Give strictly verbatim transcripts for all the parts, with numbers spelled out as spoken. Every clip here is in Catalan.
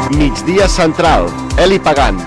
Migdia Central, Eli Pagant.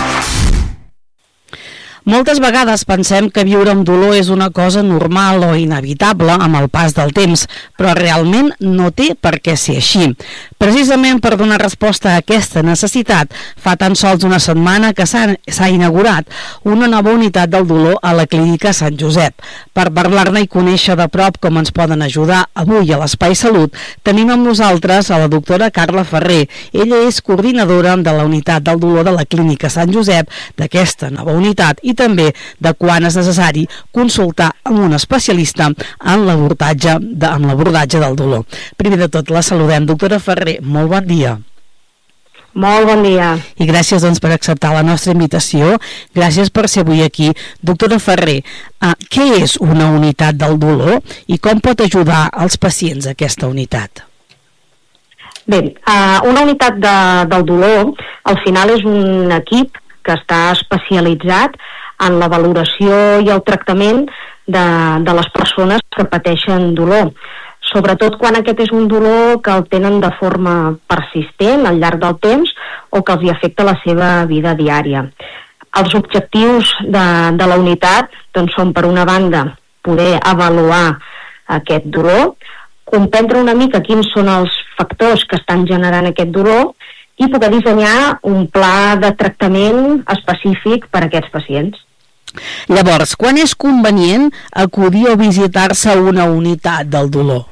Moltes vegades pensem que viure amb dolor és una cosa normal o inevitable amb el pas del temps, però realment no té per què ser així. Precisament per donar resposta a aquesta necessitat, fa tan sols una setmana que s'ha inaugurat una nova unitat del dolor a la Clínica Sant Josep. Per parlar-ne i conèixer de prop com ens poden ajudar avui a l'Espai Salut, tenim amb nosaltres a la doctora Carla Ferrer. Ella és coordinadora de la unitat del dolor de la Clínica Sant Josep, d'aquesta nova unitat, i també de quan és necessari consultar amb un especialista en l'abordatge de, en l'abordatge del dolor. Primer de tot, la saludem. Doctora Ferrer, molt bon dia. Molt bon dia. I gràcies, doncs, per acceptar la nostra invitació. Gràcies per ser avui aquí. Doctora Ferrer, uh, què és una unitat del dolor i com pot ajudar els pacients aquesta unitat? Bé, uh, una unitat de, del dolor al final és un equip que està especialitzat en la valoració i el tractament de, de les persones que pateixen dolor, sobretot quan aquest és un dolor que el tenen de forma persistent al llarg del temps o que els hi afecta la seva vida diària. Els objectius de, de la unitat doncs, són, per una banda, poder avaluar aquest dolor, comprendre una mica quins són els factors que estan generant aquest dolor i poder dissenyar un pla de tractament específic per a aquests pacients. Llavors, quan és convenient acudir o visitar-se a una unitat del dolor?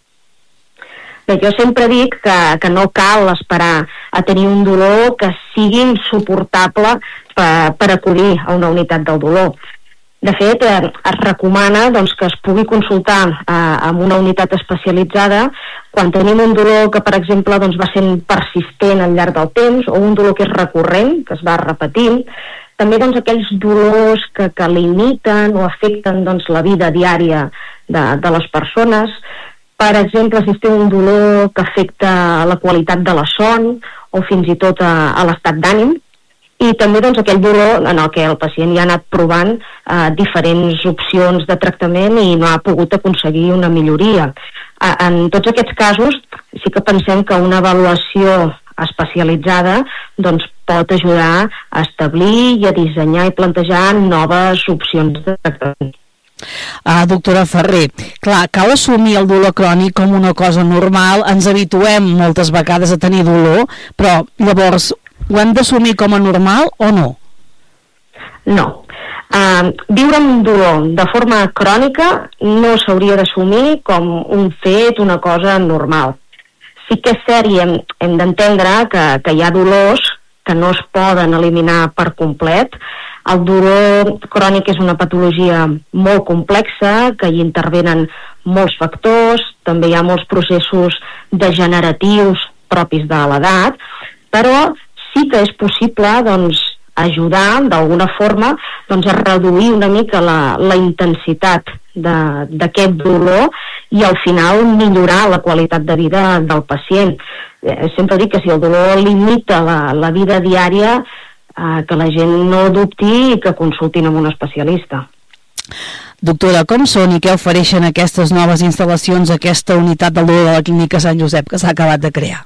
Bé, jo sempre dic que, que no cal esperar a tenir un dolor que sigui insuportable per, per acudir a una unitat del dolor. De fet, eh, es recomana doncs, que es pugui consultar eh, amb una unitat especialitzada quan tenim un dolor que, per exemple, doncs, va sent persistent al llarg del temps o un dolor que és recurrent, que es va repetint. També doncs, aquells dolors que, que limiten o afecten doncs, la vida diària de, de les persones. Per exemple, si té un dolor que afecta la qualitat de la son o fins i tot a, a l'estat d'ànim. I també doncs, aquell dolor en el que el pacient ja ha anat provant eh, diferents opcions de tractament i no ha pogut aconseguir una milloria. Eh, en tots aquests casos sí que pensem que una avaluació especialitzada doncs, pot ajudar a establir i a dissenyar i plantejar noves opcions de tractament. Ah, doctora Ferrer, clar, cal assumir el dolor crònic com una cosa normal, ens habituem moltes vegades a tenir dolor, però llavors ho hem d'assumir com a normal o no? No. Uh, viure amb dolor de forma crònica no s'hauria d'assumir com un fet, una cosa normal. Sí que és cert i hem, hem d'entendre que, que hi ha dolors que no es poden eliminar per complet. El dolor crònic és una patologia molt complexa, que hi intervenen molts factors, també hi ha molts processos degeneratius propis de l'edat, però sí que és possible doncs, ajudar d'alguna forma doncs, a reduir una mica la, la intensitat d'aquest dolor i al final millorar la qualitat de vida del pacient. Eh, sempre dic que si el dolor limita la, la vida diària, eh, que la gent no dubti i que consultin amb un especialista. Doctora, com són i què ofereixen aquestes noves instal·lacions, aquesta unitat del dolor de la Clínica Sant Josep que s'ha acabat de crear?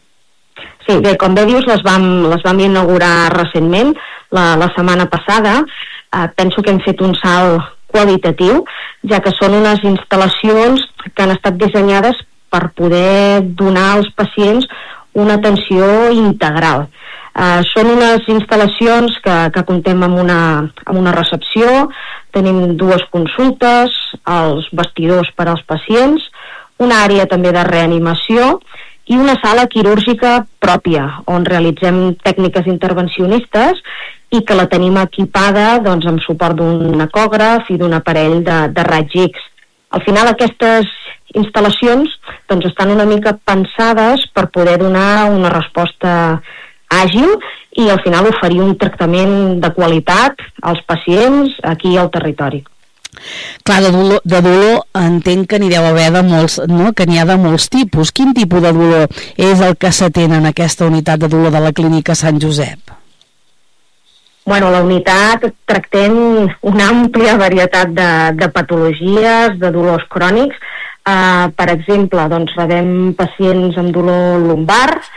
Sí, bé, com bé dius, les vam, les vam inaugurar recentment, la, la setmana passada. Eh, penso que hem fet un salt qualitatiu, ja que són unes instal·lacions que han estat dissenyades per poder donar als pacients una atenció integral. Eh, són unes instal·lacions que, que comptem amb una, amb una recepció, tenim dues consultes, els vestidors per als pacients, una àrea també de reanimació i una sala quirúrgica pròpia, on realitzem tècniques intervencionistes i que la tenim equipada doncs, amb suport d'un ecògraf i d'un aparell de, de raig X. Al final aquestes instal·lacions doncs, estan una mica pensades per poder donar una resposta àgil i al final oferir un tractament de qualitat als pacients aquí al territori. Clar, de dolor, de dolor entenc que n'hi deu haver de molts, no? Que n'hi ha de molts tipus. Quin tipus de dolor és el que s'atén en aquesta unitat de dolor de la Clínica Sant Josep? Bueno, a la unitat tractem una àmplia varietat de, de patologies, de dolors crònics. Uh, per exemple, doncs, rebem pacients amb dolor lumbar,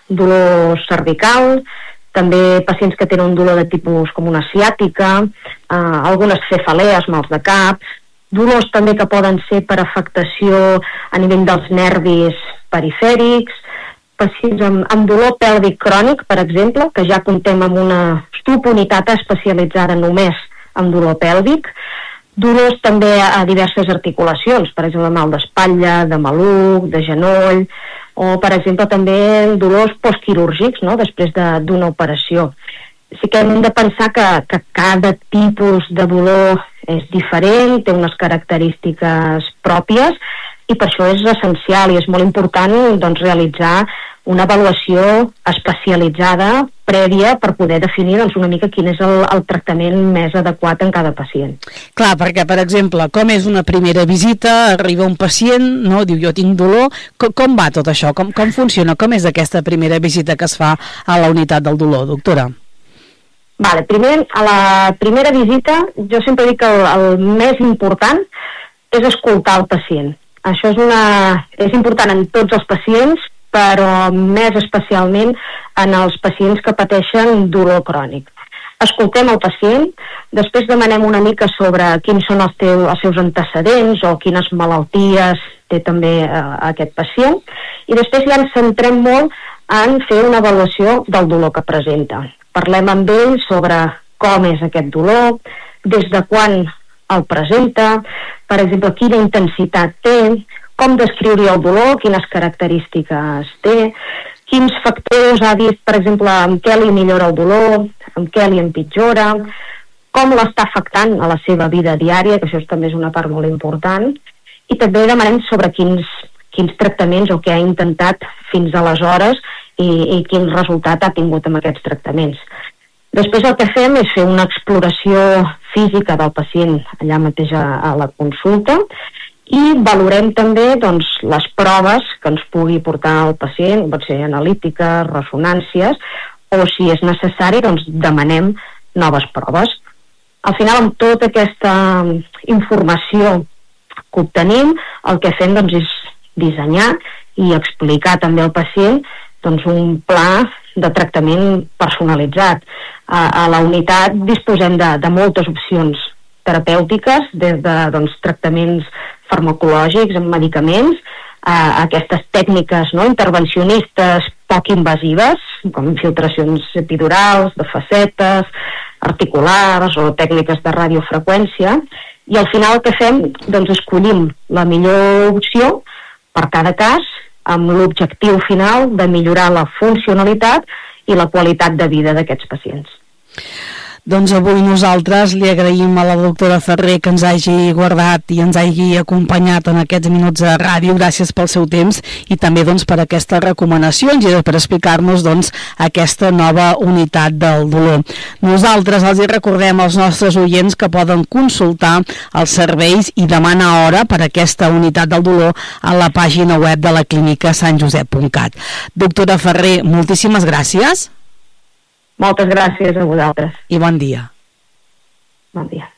dolor cervical, també pacients que tenen un dolor de tipus com una ciàtica, eh, algunes cefalees, mals de cap, dolors també que poden ser per afectació a nivell dels nervis perifèrics, pacients amb, amb dolor pèlvic crònic, per exemple, que ja comptem amb una subunitat especialitzada només en dolor pèlvic, dolors també a diverses articulacions, per exemple mal d'espatlla, de maluc, de genoll, o per exemple també dolors postquirúrgics, no?, després d'una operació. Sí que hem de pensar que, que cada tipus de dolor és diferent, té unes característiques pròpies, i per això és essencial i és molt important doncs, realitzar una avaluació especialitzada prèvia per poder definir doncs, una mica quin és el, el tractament més adequat en cada pacient. Clar, perquè, per exemple, com és una primera visita, arriba un pacient, no, diu jo tinc dolor, com, com va tot això? Com, com funciona? Com és aquesta primera visita que es fa a la unitat del dolor, doctora? Vale, primer, a la primera visita, jo sempre dic que el, el més important és escoltar el pacient. Això és, una, és important en tots els pacients, però més especialment en els pacients que pateixen dolor crònic. Escoltem el pacient, després demanem una mica sobre quins són els, teu, els seus antecedents o quines malalties té també eh, aquest pacient, i després ja ens centrem molt en fer una avaluació del dolor que presenta. Parlem amb ell sobre com és aquest dolor, des de quan el presenta, per exemple, quina intensitat té, com descriuria el dolor, quines característiques té, quins factors ha dit, per exemple, amb què li millora el dolor, amb què li empitjora, com l'està afectant a la seva vida diària, que això també és una part molt important, i també demanem sobre quins, quins tractaments o què ha intentat fins aleshores i, i quin resultat ha tingut amb aquests tractaments. Després el que fem és fer una exploració física del pacient allà mateix a, a la consulta, i valorem també doncs, les proves que ens pugui portar el pacient, pot ser analítiques, ressonàncies, o si és necessari, doncs demanem noves proves. Al final, amb tota aquesta informació que obtenim, el que fem doncs, és dissenyar i explicar també al pacient doncs, un pla de tractament personalitzat. A, a la unitat disposem de, de moltes opcions terapèutiques, des de doncs, tractaments farmacològics amb medicaments, a aquestes tècniques no, intervencionistes poc invasives, com infiltracions epidurals, de facetes, articulars o tècniques de radiofreqüència, i al final el que fem, doncs escollim la millor opció per cada cas, amb l'objectiu final de millorar la funcionalitat i la qualitat de vida d'aquests pacients. Doncs avui nosaltres li agraïm a la doctora Ferrer que ens hagi guardat i ens hagi acompanyat en aquests minuts de ràdio. Gràcies pel seu temps i també doncs, per aquestes recomanacions i per explicar-nos doncs, aquesta nova unitat del dolor. Nosaltres els hi recordem als nostres oients que poden consultar els serveis i demanar hora per aquesta unitat del dolor a la pàgina web de la clínica sant josep punt cat. Doctora Ferrer, moltíssimes gràcies. Moltes gràcies a vosaltres. I bon dia. Bon dia.